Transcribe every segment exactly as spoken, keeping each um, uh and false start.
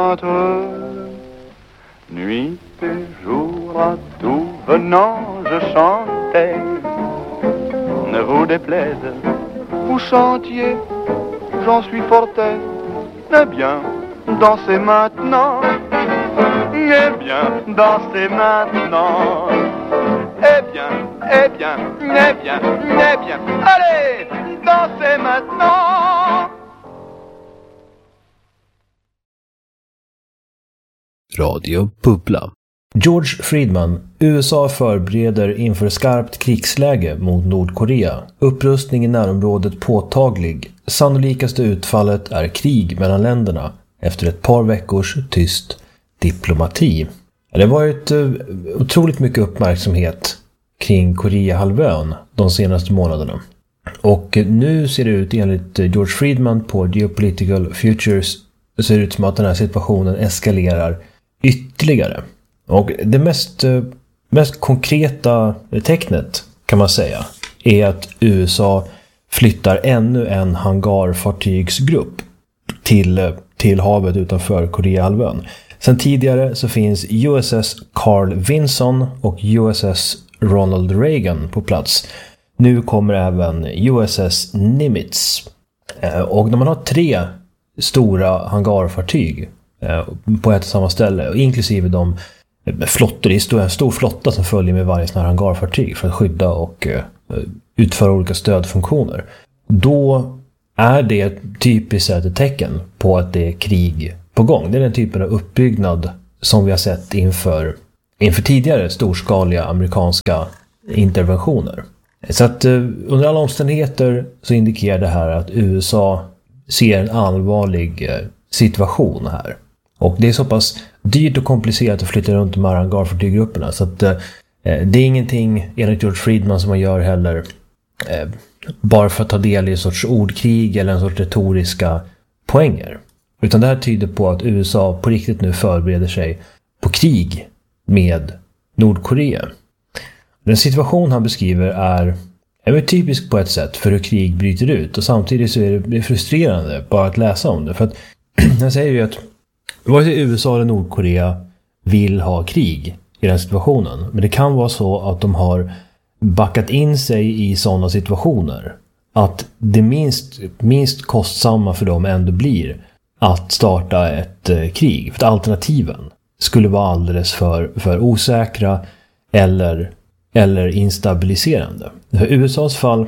Nuit et jour à tout venant je chantais. Ne vous déplaise, vous chantiez, j'en suis fortais. Eh bien, dansez maintenant. Eh bien, dansez maintenant. Eh bien, eh bien, eh bien, eh bien. Allez, dansez maintenant. Radio Bubbla. George Friedman. U S A förbereder inför skarpt krigsläge mot Nordkorea. Upprustning i närområdet påtaglig. Sannolikaste utfallet är krig mellan länderna efter ett par veckors tyst diplomati. Det har varit otroligt mycket uppmärksamhet kring Koreahalvön de senaste månaderna. Och nu ser det ut, enligt George Friedman på Geopolitical Futures, ser det ut som att den här situationen eskalerar ytterligare. Och det mest, mest konkreta tecknet kan man säga är att U S A flyttar ännu en hangarfartygsgrupp till, till havet utanför Koreahalvön. Sen tidigare så finns U S S Carl Vinson och U S S Ronald Reagan på plats. Nu kommer även U S S Nimitz. Och när man har tre stora hangarfartyg på ett och samma ställe, inklusive de flottor, det är en stor flotta som följer med varje sån här hangarfartyg för att skydda och utföra olika stödfunktioner, då är det typiskt ett tecken på att det är krig på gång. Det är den typen av uppbyggnad som vi har sett inför, inför tidigare storskaliga amerikanska interventioner. Så att under alla omständigheter så indikerar det här att U S A ser en allvarlig situation här. Och det är så pass dyrt och komplicerat att flytta runt de här hangarfartyggrupperna, så att eh, det är ingenting enligt George Friedman som man gör heller eh, bara för att ta del i en sorts ordkrig eller en sorts retoriska poänger. Utan det här tyder på att U S A på riktigt nu förbereder sig på krig med Nordkorea. Den situation han beskriver är, är typisk på ett sätt för hur krig bryter ut, och samtidigt så är det frustrerande bara att läsa om det. För att han säger ju att vare sig U S A eller Nordkorea vill ha krig i den situationen, men det kan vara så att de har backat in sig i sådana situationer att det minst, minst kostsamma för dem ändå blir att starta ett eh, krig. För att alternativen skulle vara alldeles för, för osäkra eller, eller instabiliserande. För U S A:s fall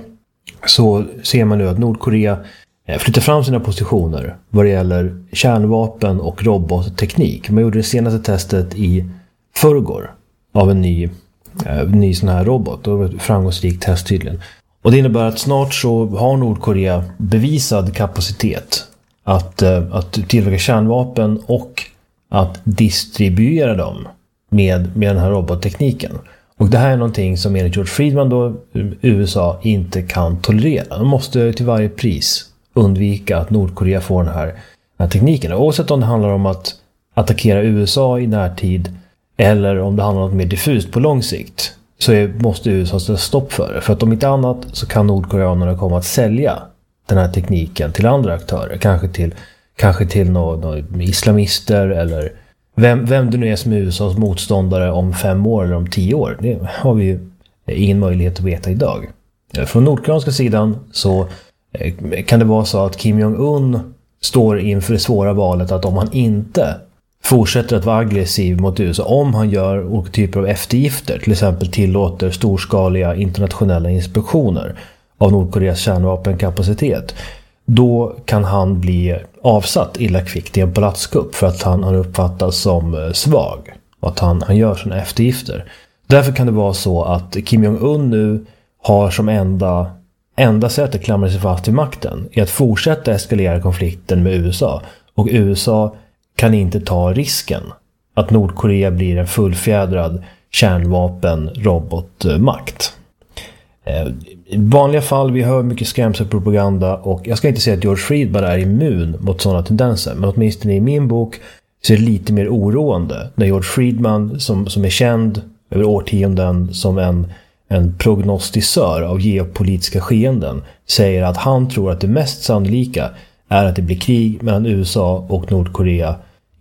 så ser man nu att Nordkorea flyttar fram sina positioner vad det gäller kärnvapen och robotteknik. Man gjorde det senaste testet i förrgår av en ny, eh, ny sån här robot. Det var ett framgångsrikt test tydligen. Och det innebär att snart så har Nordkorea bevisad kapacitet att, eh, att tillverka kärnvapen och att distribuera dem med, med den här robottekniken. Och det här är någonting som enligt George Friedman då U S A inte kan tolerera. De måste till varje pris undvika att Nordkorea får den här, den här tekniken. Oavsett om det handlar om att attackera U S A i närtid eller om det handlar om något mer diffust på lång sikt, så är, måste U S A sätta stopp för det. För att om inte annat så kan nordkoreanerna komma att sälja den här tekniken till andra aktörer. Kanske till, kanske till några, några islamister eller vem, vem det nu är som är U S A:s motståndare om fem år eller om tio år. Det har vi ju ingen möjlighet att veta idag. Från nordkoreanska sidan så kan det vara så att Kim Jong-Un står inför det svåra valet att om han inte fortsätter att vara aggressiv mot U S A, om han gör olika typer av eftergifter, till exempel tillåter storskaliga internationella inspektioner av Nordkoreas kärnvapenkapacitet, då kan han bli avsatt illa kvickt i en palatskupp för att han, han uppfattas som svag och att han, han gör sina eftergifter. Därför kan det vara så att Kim Jong-Un nu har som enda Enda sättet att klamra sig fast vid makten är att fortsätta eskalera konflikten med U S A. Och U S A kan inte ta risken att Nordkorea blir en fullfjädrad kärnvapen-robotmakt. I vanliga fall, vi hör mycket skrämselpropaganda, och jag ska inte säga att George Friedman är immun mot sådana tendenser, men åtminstone i min bok så är det lite mer oroande när George Friedman, som, som är känd över årtionden som en en prognostisör av geopolitiska skeenden, säger att han tror att det mest sannolika är att det blir krig mellan U S A och Nordkorea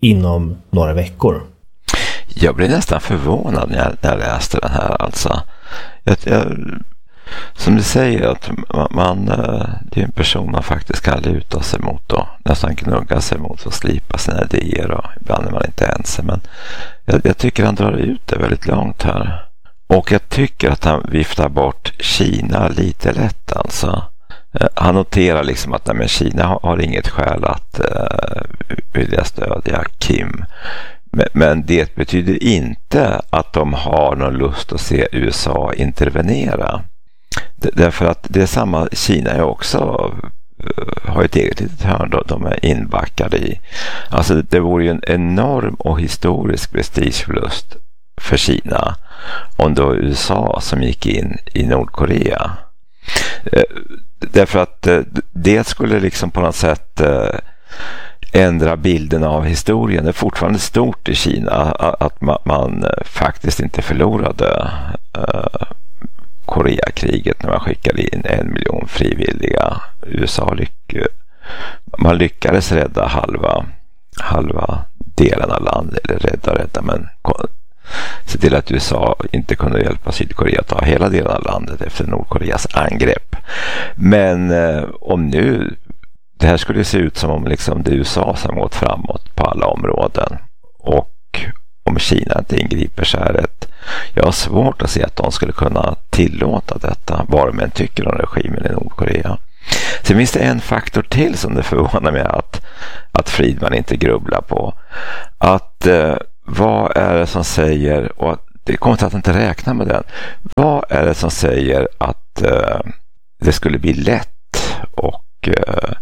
inom några veckor. Jag blev nästan förvånad när jag, när jag läste den här. Alltså. Jag, jag, som du säger, att man, man, det är en person man faktiskt kan luta sig mot och nästan gnugga sig mot och slipa sina idéer, och ibland är man inte ense. Men jag, jag tycker han drar ut det väldigt långt här. Och jag tycker att han viftar bort Kina lite lätt alltså. Han noterar liksom att nej, men Kina har, har inget skäl att uh, vilja stödja Kim. Men, men det betyder inte att de har någon lust att se U S A intervenera. D- därför att det är samma, Kina är också uh, har ett eget litet hörn då, de är inbackade i. Alltså det vore ju en enorm och historisk prestigeförlust för Kina om då U S A som gick in i Nordkorea. Uh, därför att uh, det skulle liksom på något sätt uh, ändra bilden av historien. Det är fortfarande stort i Kina att man, man faktiskt inte förlorade uh, Koreakriget när man skickade in en miljon frivilliga. U S A lyck, man lyckades rädda halva, halva delen av landet, eller rädda, rädda, men se till att U S A inte kunde hjälpa Sydkorea att ta hela delen av landet efter Nordkoreas angrepp. Men uh, om nu det här skulle se ut som om liksom det är U S A som gått framåt på alla områden, och om Kina inte ingriper så är det, jag har svårt att se att de skulle kunna tillåta detta, vad man tycker om regimen i Nordkorea. Sen finns det en faktor till som det förvånar mig att, att Friedman inte grubblar på. Att eh, vad är det som säger, och det kommer till att inte räkna med den, vad är det som säger att eh, det skulle bli lätt och eh,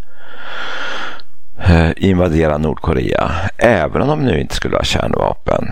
invadera Nordkorea, även om de nu inte skulle ha kärnvapen.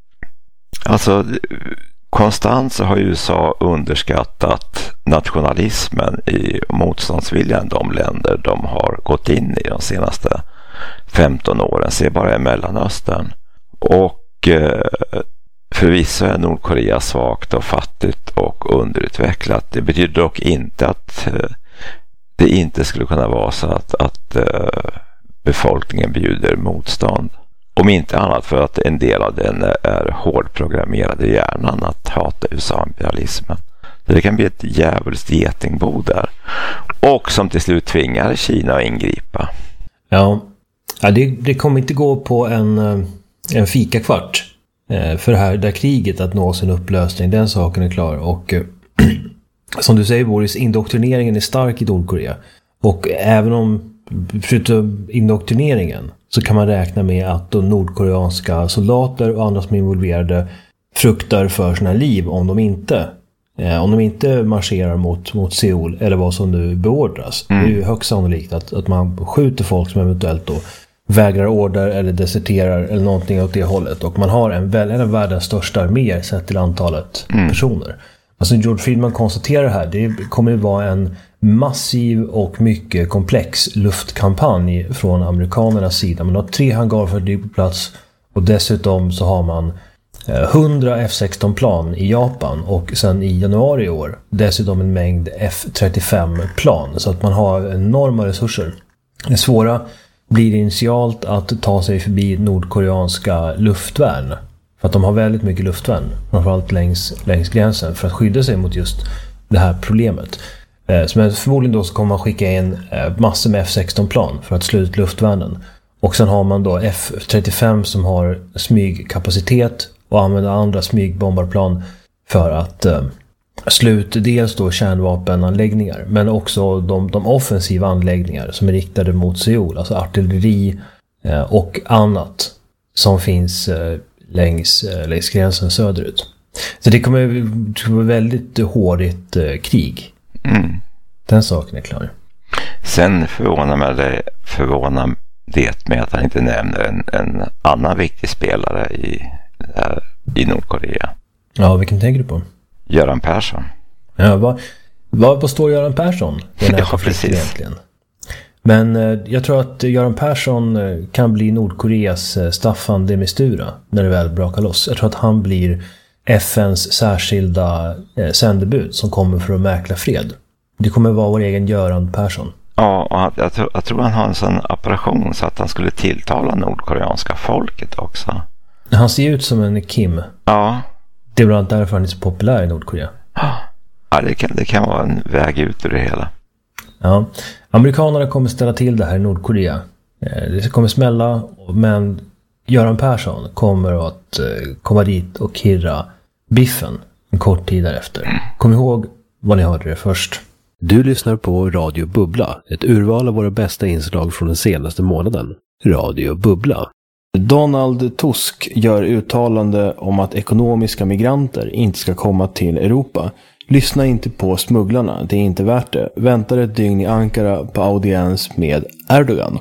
Alltså konstant så har U S A underskattat nationalismen i motståndsviljan i de länder de har gått in i de senaste femton åren. Se bara i Mellanöstern. Och eh, förvisso är Nordkorea svagt och fattigt och underutvecklat. Det betyder dock inte att eh, det inte skulle kunna vara så att, att eh, befolkningen bjuder motstånd. Om inte annat för att en del av den är hårdprogrammerad i hjärnan att hata U S A-imperialismen. Det kan bli ett djävulskt getingbo där. Och som till slut tvingar Kina att ingripa. Ja, ja det, det kommer inte gå på en, en fikakvart för det här där kriget att nå sin upplösning. Den saken är klar. Och som du säger, Boris, indoktrineringen är stark i Nordkorea. Och även om förutom indoktrineringen så kan man räkna med att de nordkoreanska soldater och andra som är involverade fruktar för sina liv om de inte eh, om de inte marscherar mot, mot Seoul eller vad som nu beordras. Mm. Det är ju högst sannolikt att, att man skjuter folk som eventuellt då vägrar order eller deserterar eller någonting åt det hållet, och man har en, en av världens största arméer sett till antalet mm. personer. Alltså George Friedman konstaterar här, det kommer att vara en massiv och mycket komplex luftkampanj från amerikanernas sida. Man har tre hangarfartyg på plats och dessutom så har man hundra F sexton-plan i Japan och sen i januari i år dessutom en mängd F trettiofem-plan, så att man har enorma resurser. Det svåra blir initialt att ta sig förbi nordkoreanska luftvärn, för att de har väldigt mycket luftvärn, framförallt längs, längs gränsen, för att skydda sig mot just det här problemet. Eh, så förmodligen då så kommer man skicka in eh, massor med F sexton-plan för att slå ut luftvärnen. Och sen har man då F trettiofem som har smygkapacitet och använder andra smygbombarplan för att eh, slå ut dels då kärnvapenanläggningar, men också de, de offensiva anläggningar som är riktade mot Seoul, alltså artilleri eh, och annat som finns eh, längs, eh, längs gränsen söderut. Så det kommer att vara väldigt hårdigt eh, krig. Mm. Den saken är klar. Sen förvånar mig det, förvånar det med att han inte nämner en, en annan viktig spelare i, här, i Nordkorea. Ja, vilken tänker du på? Göran Persson. Ja, vad, vad, vad står Göran Persson? Ja, precis. Egentligen. Men eh, jag tror att Göran Persson eh, kan bli Nordkoreas eh, Staffan de Mistura när det väl brakar loss. Jag tror att han blir F N:s särskilda eh, sändebud som kommer för att mäkla fred. Det kommer vara vår egen Göran Persson. Ja, och han, jag, tror, jag tror han har en sån operation så att han skulle tilltala nordkoreanska folket också. Han ser ut som en Kim. Ja. Det är bland annat därför han är så populär i Nordkorea. Ja, det kan, det kan vara en väg ut ur det hela. Ja, amerikanerna kommer ställa till det här i Nordkorea. Det kommer smälla, men Göran Persson kommer att komma dit och kirra biffen en kort tid därefter. Kom ihåg vad ni hörde det först. Du lyssnar på Radio Bubbla, ett urval av våra bästa inslag från den senaste månaden. Radio Bubbla. Donald Tusk gör uttalande om att ekonomiska migranter inte ska komma till Europa. Lyssna inte på smugglarna, det är inte värt det. Väntar ett dygn i Ankara på audiens med Erdogan.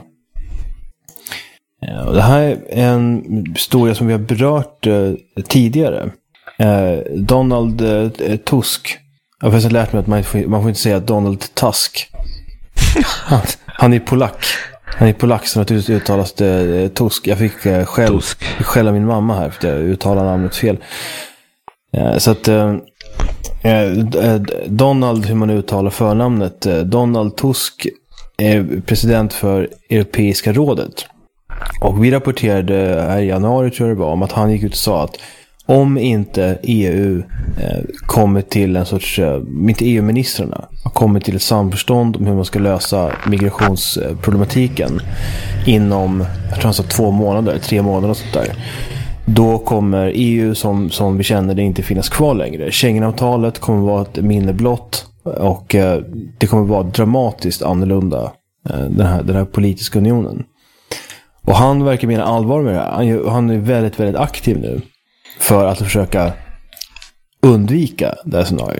Det här är en historia som vi har berört eh, tidigare. Eh, Donald eh, Tusk. Jag har faktiskt lärt mig att man får, man får inte säga Donald Tusk. Han, han är polack. Han är polack så naturligtvis uttalas det eh, Tusk. Jag fick eh, skäll, skälla min mamma här för att jag uttalar namnet fel. Eh, så att eh, eh, Donald, hur man uttalar förnamnet. Eh, Donald Tusk är president för Europeiska rådet. Och vi rapporterade här i januari tror jag det var om att han gick ut och sa att om inte E U eh, kommer till en sorts, eh, inte E U-ministrarna kommer till ett samförstånd om hur man ska lösa migrationsproblematiken inom, jag tror han sa två månader, tre månader och sånt där. Då kommer E U som, som vi känner det inte finnas kvar längre. Schengenavtalet kommer vara ett minne blott och eh, det kommer vara dramatiskt annorlunda eh, den, här, den här politiska unionen. Och han verkar mena allvar med det här. Han, han är väldigt, väldigt aktiv nu för att försöka undvika det här scenariot.